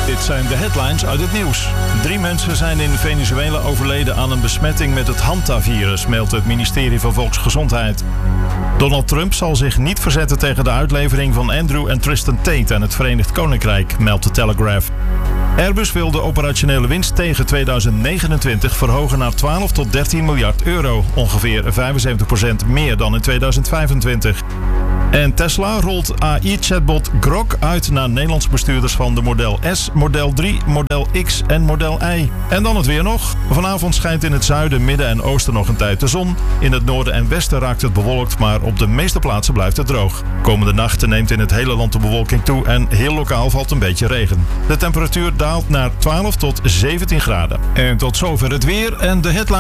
Dit zijn de headlines uit het nieuws. 3 mensen zijn in Venezuela overleden aan een besmetting met het Hanta-virus, meldt het ministerie van Volksgezondheid. Donald Trump zal zich niet verzetten tegen de uitlevering van Andrew en Tristan Tate aan het Verenigd Koninkrijk, meldt de Telegraph. Airbus wil de operationele winst tegen 2029 verhogen naar 12 tot 13 miljard euro, ongeveer 75% meer dan in 2025. En Tesla rolt AI-chatbot Grok uit naar Nederlandse bestuurders van de Model S, Model 3, Model X en Model Y. En dan het weer nog. Vanavond schijnt in het zuiden, midden en oosten nog een tijd de zon. In het noorden en westen raakt het bewolkt, maar op de meeste plaatsen blijft het droog. Komende nacht neemt in het hele land de bewolking toe en heel lokaal valt een beetje regen. De temperatuur daalt naar 12 tot 17 graden. En tot zover het weer en de headline.